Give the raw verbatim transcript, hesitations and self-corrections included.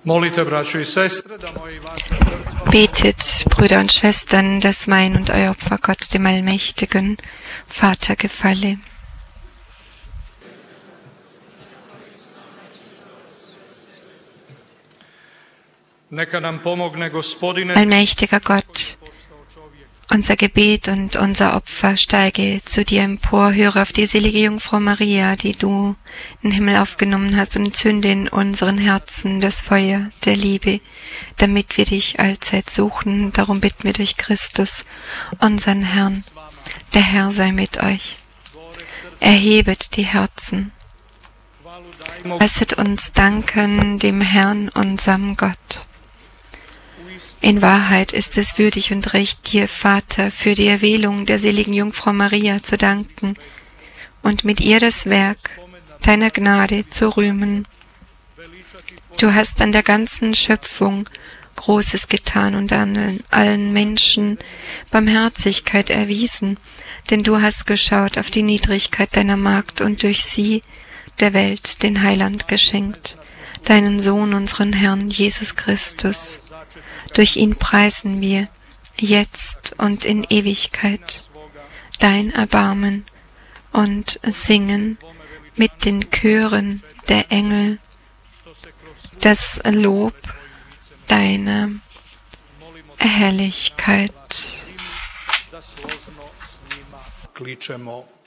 Betet, Brüder und Schwestern, dass mein und euer Opfer Gott, dem allmächtigen Vater, gefalle. Allmächtiger Gott, unser Gebet und unser Opfer steige zu dir empor, höre auf die selige Jungfrau Maria, die du in den Himmel aufgenommen hast, und entzünde in unseren Herzen das Feuer der Liebe, damit wir dich allzeit suchen. Darum bitten wir durch Christus, unseren Herrn. Der Herr sei mit euch. Erhebet die Herzen. Lasset uns danken dem Herrn, unserem Gott. In Wahrheit ist es würdig und recht, dir, Vater, für die Erwählung der seligen Jungfrau Maria zu danken und mit ihr das Werk deiner Gnade zu rühmen. Du hast an der ganzen Schöpfung Großes getan und an allen Menschen Barmherzigkeit erwiesen, denn du hast geschaut auf die Niedrigkeit deiner Magd und durch sie der Welt den Heiland geschenkt, deinen Sohn, unseren Herrn Jesus Christus. Durch ihn preisen wir, jetzt und in Ewigkeit, dein Erbarmen und singen mit den Chören der Engel das Lob deiner Herrlichkeit. Kličemo.